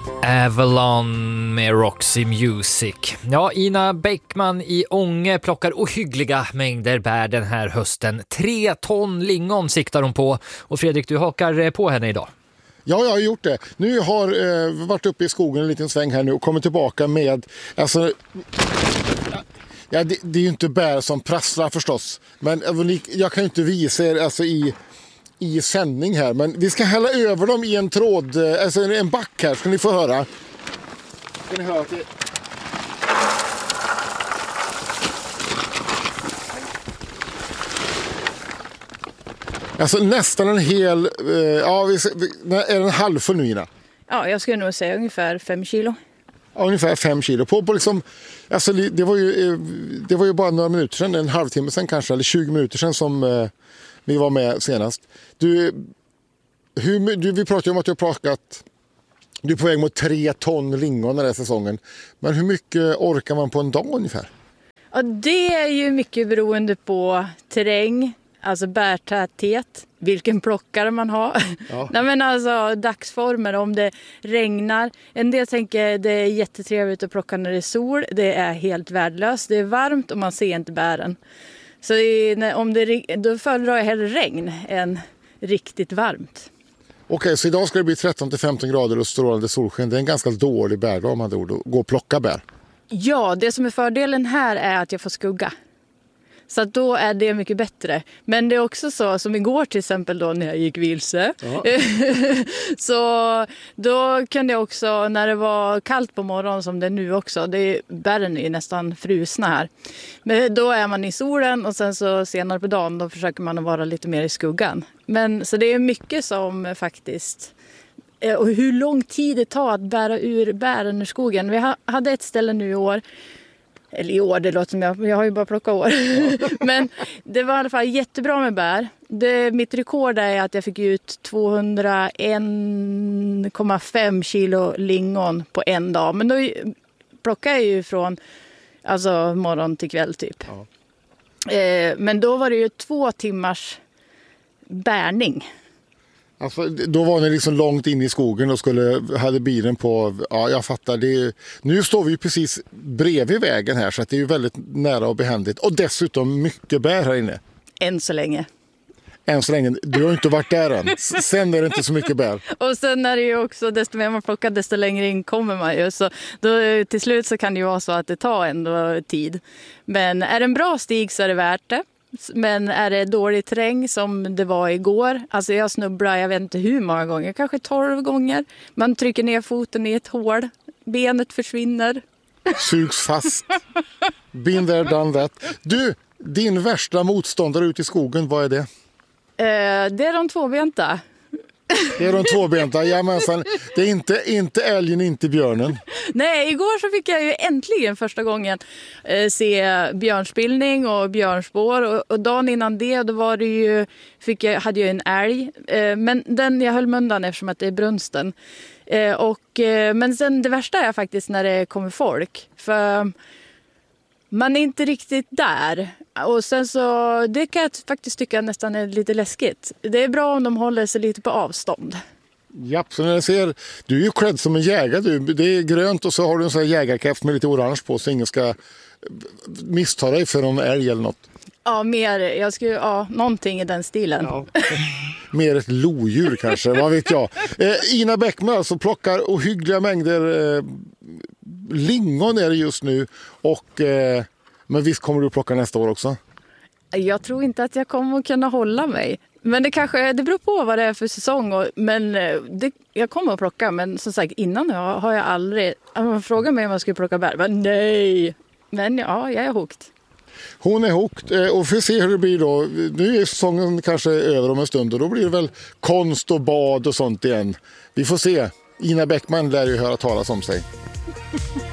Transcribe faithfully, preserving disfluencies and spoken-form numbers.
Avalon med Roxy Music. Ja, Ina Bäckman i Ånge plockar ohyggliga mängder bär den här hösten. Tre ton lingon siktar hon på. Och Fredrik, du hakar på henne idag. Ja, jag har gjort det. Nu har jag eh, varit uppe i skogen en liten sväng här nu och kommit tillbaka med... Alltså, ja, det, det är ju inte bär som prasslar förstås. Men jag kan ju inte visa er alltså, i, i sändning här. Men vi ska hälla över dem i en tråd, alltså en back här. Ska ni få höra. Ska ni höra att det... Alltså nästan en hel, eh, ja, vi, är den halvfull nu, Ina? Ja, jag skulle nog säga ungefär fem kilo. Ja, ungefär fem kilo. På, på liksom, alltså det, var ju, det var ju bara några minuter sedan, en halvtimme sedan kanske, eller tjugo minuter sedan som eh, vi var med senast. Du, hur, du, vi pratade ju om att du har plockat, du är på väg mot tre ton lingon den här säsongen. Men hur mycket orkar man på en dag ungefär? Ja, det är ju mycket beroende på terräng. Alltså bärtäthet, vilken plockare man har. Ja. Nej, men alltså dagsformer, om det regnar. En del tänker det är jättetrevligt att plocka när det är sol. Det är helt värdelöst. Det är varmt och man ser inte bären. Så om det, då föredrar jag hellre regn än riktigt varmt. Okej, så idag ska det bli tretton till femton grader och strålande solsken. Det är en ganska dålig bärdag om man då gå och plocka bär. Ja, det som är fördelen här är att jag får skugga. Så att då är det mycket bättre. Men det är också så, som igår till exempel då när jag gick vilse. Så då kunde jag också, när det var kallt på morgonen som det är nu också. Det är, bären är nästan frusna här. Men då är man i solen och sen så senare på dagen då försöker man att vara lite mer i skuggan. Men så det är mycket som faktiskt... Och hur lång tid det tar att bära ur bären ur skogen. Vi hade ett ställe nu i år... Eller i år, det låter som jag, jag har ju bara plockat år. Men det var i alla fall jättebra med bär. Det, mitt rekord är att jag fick ut tvåhundraen komma fem kilo lingon på en dag. Men då plockade jag ju från alltså, morgon till kväll typ. Ja. Eh, men då var det ju två timmars bärning. Alltså, då var ni liksom långt in i skogen och skulle, hade bilen på, ja jag fattar, det, nu står vi ju precis bredvid vägen här så att det är ju väldigt nära och behändigt. Och dessutom mycket bär här inne. Än så länge. Än så länge, du har inte varit där än. Sen är det inte så mycket bär. Och sen är det ju också, desto mer man plockar desto längre in kommer man ju. Så då, till slut så kan det ju vara så att det tar ändå tid. Men är det en bra stig så är det värt det. Men är det dålig terräng som det var igår, alltså jag snubblar jag vet inte hur många gånger, kanske tolv gånger. Man trycker ner foten i ett hål, benet försvinner. Sugs fast. Been there, done that. Du, din värsta motståndare ute i skogen, vad är det? Eh, det är de tvåbenta. Det är de tvåbenta, jamensan. Det är inte, inte älgen, inte björnen. Nej, igår så fick jag ju äntligen första gången eh, se björnspillning och björnspår. Och, och dagen innan det, då var det ju, fick jag, hade jag en älg. Eh, men den jag höll mundan eftersom att det är brunsten. Eh, och, eh, men sen det värsta är faktiskt när det kommer folk. För man är inte riktigt där. Och sen så, det kan jag faktiskt tycka nästan är lite läskigt. Det är bra om de håller sig lite på avstånd. Japp, så när jag ser, du är ju klädd som en jägare. Du. Det är grönt och så har du en sån här jägarkeps med lite orange på så ingen ska missta dig för någon älg eller något. Ja, mer, jag skulle, ja, någonting i den stilen. Ja. Mer ett lodjur kanske, vad vet jag. Eh, Ina Bäckman alltså plockar ohyggliga mängder eh, lingon är det just nu. Och, eh, men visst kommer du att plocka nästa år också? Jag tror inte att jag kommer att kunna hålla mig. Men det kanske, det beror på vad det är för säsong. Och, men det, jag kommer att plocka, men som sagt innan har, har jag aldrig... Man frågar mig om jag skulle plocka bär, men nej. Men ja, jag är hooked. Hon är hooked och får se hur det blir då. Nu är säsongen kanske över om en stund och då blir det väl konst och bad och sånt igen. Vi får se. Ina Bäckman lär ju höra talas om sig.